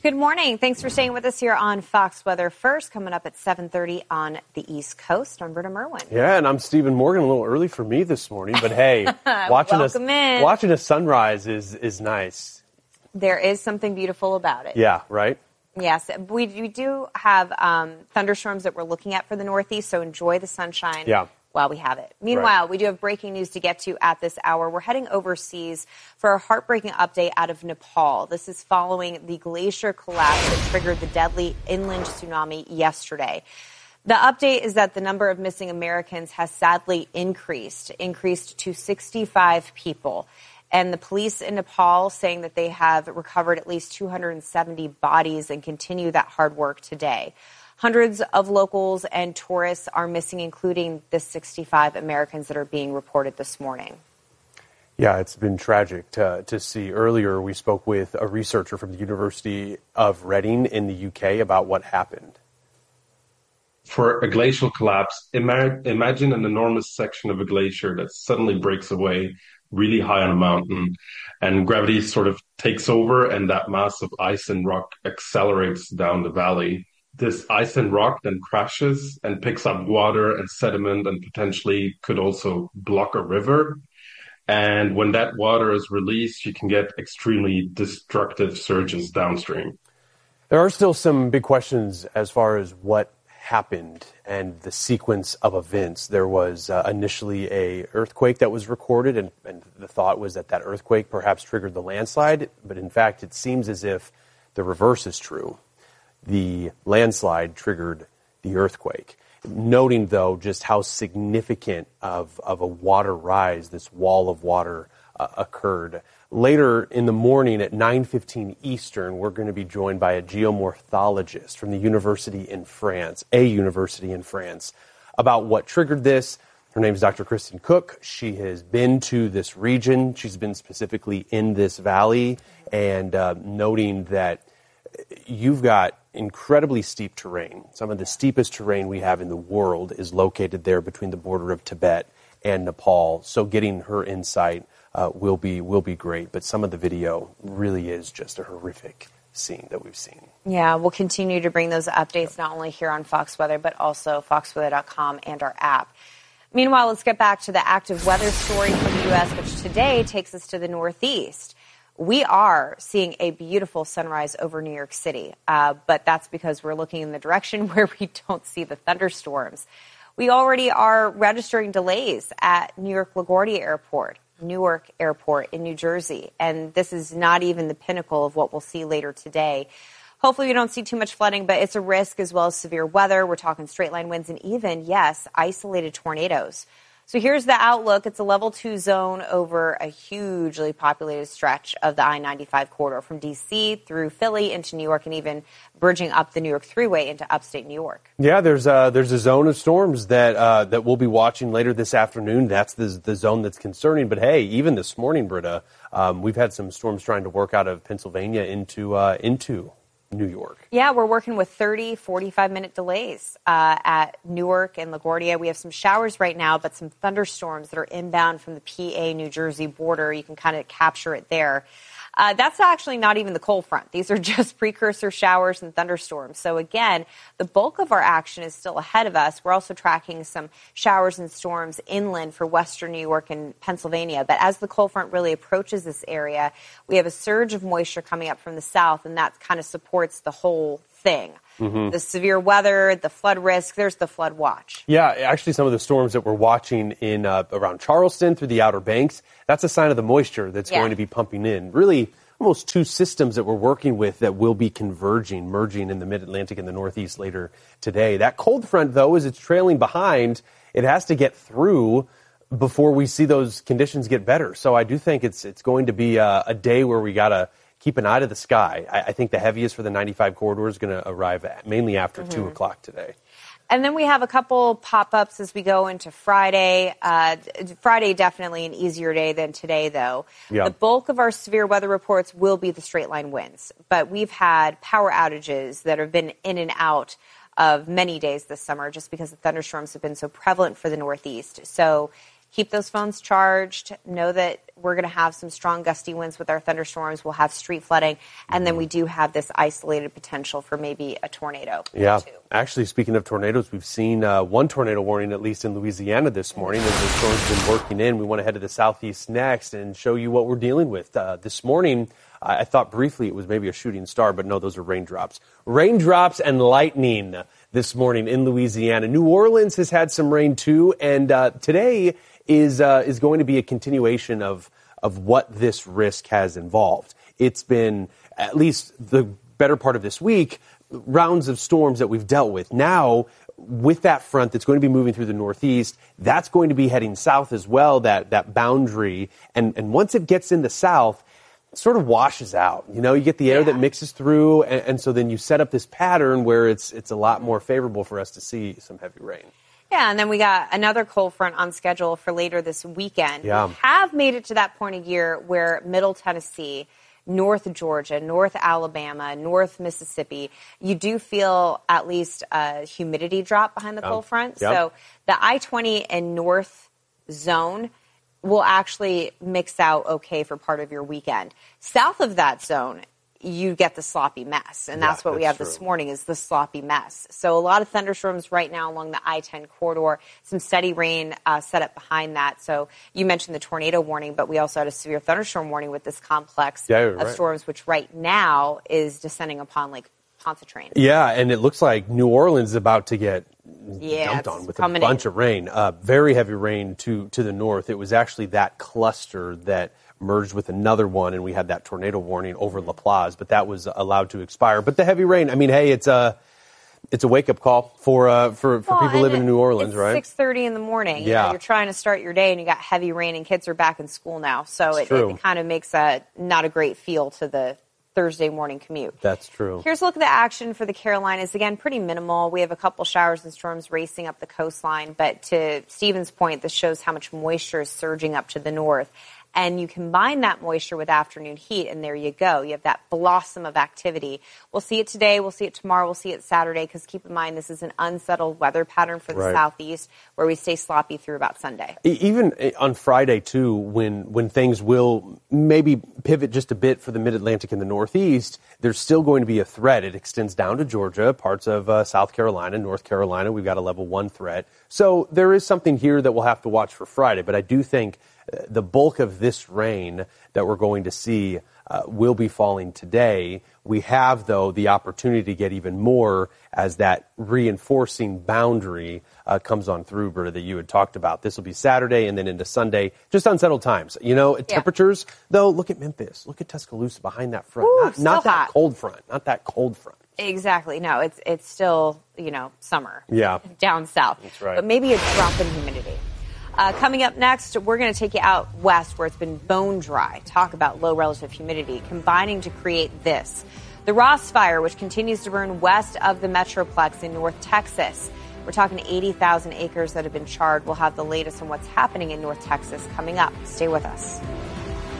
Good morning. Thanks for staying with us here on Fox Weather First, coming up at 7:30 on the East Coast. I'm Britta Merwin. Yeah, and I'm Stephen Morgan. A little early for me this morning, but hey, watching a sunrise is nice. There is something beautiful about it. Yeah, right? Yes, we do have thunderstorms that we're looking at for the Northeast, so enjoy the sunshine while we have it. Meanwhile, we do have breaking news to get to at this hour. We're heading overseas for a heartbreaking update out of Nepal. This is following the glacier collapse that triggered the deadly inland tsunami yesterday. The update is that the number of missing Americans has sadly increased to 65 people. And the police in Nepal saying that they have recovered at least 270 bodies and continue that hard work today. Hundreds of locals and tourists are missing, including the 65 Americans that are being reported this morning. Yeah, it's been tragic to see. Earlier, we spoke with a researcher from the University of Reading in the UK about what happened. For a glacial collapse, imagine an enormous section of a glacier that suddenly breaks away really high on a mountain, and gravity sort of takes over, and that mass of ice and rock accelerates down the valley. This ice and rock then crashes and picks up water and sediment and potentially could also block a river. And when that water is released, you can get extremely destructive surges downstream. There are still some big questions as far as what happened and the sequence of events. There was initially an earthquake that was recorded, and the thought was that earthquake perhaps triggered the landslide. But in fact, it seems as if the reverse is true. The landslide triggered the earthquake. Noting, though, just how significant of a water rise this wall of water occurred. Later in the morning at 9:15 Eastern, we're going to be joined by a geomorphologist from a university in France, about what triggered this. Her name is Dr. Kristen Cook. She has been to this region. She's been specifically in this valley, and noting that you've got incredibly steep terrain. Some of the steepest terrain we have in the world is located there between the border of Tibet and Nepal. So getting her insight will be great. But some of the video really is just a horrific scene that we've seen. Yeah, we'll continue to bring those updates not only here on Fox Weather, but also foxweather.com and our app. Meanwhile, let's get back to the active weather story from the U.S., which today takes us to the Northeast. We are seeing a beautiful sunrise over New York City, but that's because we're looking in the direction where we don't see the thunderstorms. We already are registering delays at Newark LaGuardia Airport, Newark Airport in New Jersey, and this is not even the pinnacle of what we'll see later today. Hopefully we don't see too much flooding, but it's a risk as well as severe weather. We're talking straight line winds and even, yes, isolated tornadoes. So here's the outlook. It's a level 2 zone over a hugely populated stretch of the I-95 corridor from D.C. through Philly into New York and even bridging up the New York Thruway into upstate New York. Yeah, there's a zone of storms that we'll be watching later this afternoon. That's the zone that's concerning. But hey, even this morning, Britta, we've had some storms trying to work out of Pennsylvania into New York. Yeah, we're working with 30, 45-minute delays at Newark and LaGuardia. We have some showers right now, but some thunderstorms that are inbound from the PA-New Jersey border. You can kind of capture it there. That's actually not even the cold front. These are just precursor showers and thunderstorms. So again, the bulk of our action is still ahead of us. We're also tracking some showers and storms inland for western New York and Pennsylvania. But as the cold front really approaches this area, we have a surge of moisture coming up from the south, and that kind of supports the whole thing. Mm-hmm. The severe weather, the flood risk, there's the flood watch. Yeah, actually some of the storms that we're watching in around Charleston through the Outer Banks, that's a sign of the moisture that's going to be pumping in. Really almost two systems that we're working with that will be merging in the mid-Atlantic and the Northeast later today. That cold front, though, as it's trailing behind, it has to get through before we see those conditions get better. So I do think it's going to be a day where we got to keep an eye to the sky. I think the heaviest for the 95 corridor is going to arrive mainly after 2 o'clock today. And then we have a couple pop-ups as we go into Friday. Friday, definitely an easier day than today, though. Yeah. The bulk of our severe weather reports will be the straight-line winds. But we've had power outages that have been in and out of many days this summer just because the thunderstorms have been so prevalent for the Northeast. So keep those phones charged. Know that we're going to have some strong gusty winds with our thunderstorms. We'll have street flooding. And then we do have this isolated potential for maybe a tornado. Yeah. Too. Actually, speaking of tornadoes, we've seen one tornado warning, at least in Louisiana this morning. As the storm's been working in, we want to head to the southeast next and show you what we're dealing with. This morning, I thought briefly it was maybe a shooting star, but no, those are raindrops. Raindrops and lightning this morning in Louisiana. New Orleans has had some rain too, and today is going to be a continuation of what this risk has involved. It's been, at least the better part of this week, rounds of storms that we've dealt with. Now, with that front that's going to be moving through the Northeast, that's going to be heading south as well, that boundary. And once it gets in the south, it sort of washes out. You know, you get the air that mixes through, and so then you set up this pattern where it's a lot more favorable for us to see some heavy rain. Yeah, and then we got another cold front on schedule for later this weekend. Yeah. We have made it to that point of year where Middle Tennessee, North Georgia, North Alabama, North Mississippi, you do feel at least a humidity drop behind the cold front. Yep. So the I-20 and North zone will actually mix out okay for part of your weekend. South of that zone, you get the sloppy mess. And that's what we have this morning is the sloppy mess. So a lot of thunderstorms right now along the I-10 corridor, some steady rain set up behind that. So you mentioned the tornado warning, but we also had a severe thunderstorm warning with this complex of storms, which right now is descending upon Lake Pontchartrain. Yeah, and it looks like New Orleans is about to get dumped on with a bunch of rain. Very heavy rain to the north. It was actually that cluster that merged with another one, and we had that tornado warning over La Plaza, but that was allowed to expire. But the heavy rain, I mean, hey, it's a wake-up call for people living in New Orleans, it's right? 6:30 in the morning. Yeah. You know, you're trying to start your day, and you got heavy rain, and kids are back in school now. So it kind of makes not a great feel to the Thursday morning commute. That's true. Here's a look at the action for the Carolinas. Again, pretty minimal. We have a couple showers and storms racing up the coastline, but to Stephen's point, this shows how much moisture is surging up to the north. And you combine that moisture with afternoon heat, and there you go. You have that blossom of activity. We'll see it today. We'll see it tomorrow. We'll see it Saturday, because keep in mind, this is an unsettled weather pattern for the southeast where we stay sloppy through about Sunday. Even on Friday, too, when things will maybe pivot just a bit for the mid-Atlantic and the Northeast, there's still going to be a threat. It extends down to Georgia, parts of South Carolina, North Carolina. We've got a level 1 threat. So there is something here that we'll have to watch for Friday. But I do think the bulk of this rain that we're going to see will be falling today. We have, though, the opportunity to get even more as that reinforcing boundary comes on through, Britta, that you had talked about. This will be Saturday and then into Sunday, just unsettled times. You know, temperatures, though, look at Memphis. Look at Tuscaloosa behind that front. Ooh, not that cold front. Not that cold front. Exactly. No, it's still, summer. Yeah. Down south. That's right. But maybe a drop in humidity. Coming up next, we're going to take you out west where it's been bone dry. Talk about low relative humidity combining to create this. The Ross Fire, which continues to burn west of the Metroplex in North Texas. We're talking 80,000 acres that have been charred. We'll have the latest on what's happening in North Texas coming up. Stay with us.